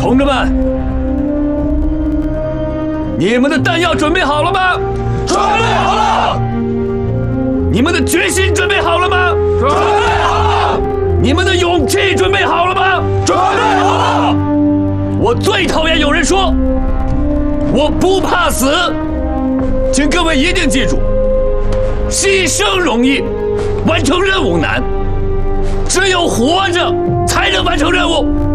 同志们，你们的弹药准备好了吗？ 准备好了。 你们的决心准备好了吗？ 准备好了。 你们的勇气准备好了吗？ 准备好了。 我最讨厌有人说我不怕死，请各位一定记住，牺牲容易，完成任务难，只有活着才能完成任务。